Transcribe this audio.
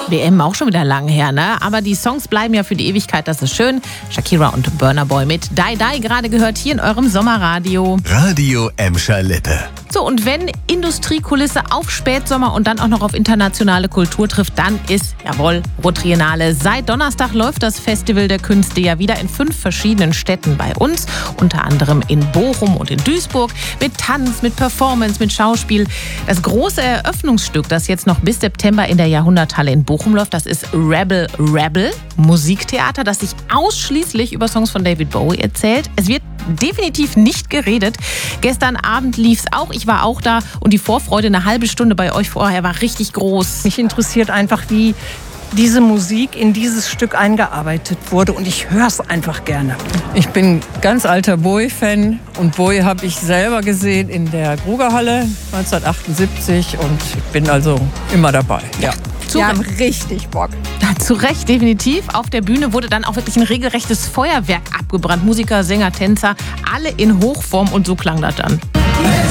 WM auch schon wieder lang her, ne? Aber die Songs bleiben ja für die Ewigkeit, das ist schön. Shakira und Burna Boy mit Die Die gerade gehört hier in eurem Sommerradio. Radio Emscher Lippe. So, und wenn Industriekulisse auf Spätsommer und dann auch noch auf internationale Kultur trifft, dann ist, jawohl, Ruhr-Triennale. Seit Donnerstag läuft das Festival der Künste ja wieder in 5 verschiedenen Städten bei uns. Unter anderem in Bochum und in Duisburg. Mit Tanz, mit Performance, mit Schauspiel. Das große Eröffnungsstück, das jetzt noch bis September in der Jahrhunderthalle in Bochum läuft, das ist Rebel Rebel, Musiktheater, das sich ausschließlich über Songs von David Bowie erzählt. Es wird definitiv nicht geredet. Gestern Abend lief's auch. Ich war auch da und die Vorfreude eine halbe Stunde bei euch vorher war richtig groß. Mich interessiert einfach, wie diese Musik in dieses Stück eingearbeitet wurde und ich höre es einfach gerne. Ich bin ganz alter Bowie-Fan und Bowie habe ich selber gesehen in der Grugerhalle 1978 und ich bin also immer dabei. Ja. Wir haben richtig Bock. Zu Recht, definitiv. Auf der Bühne wurde dann auch wirklich ein regelrechtes Feuerwerk abgebrannt. Musiker, Sänger, Tänzer, alle in Hochform und so klang das dann.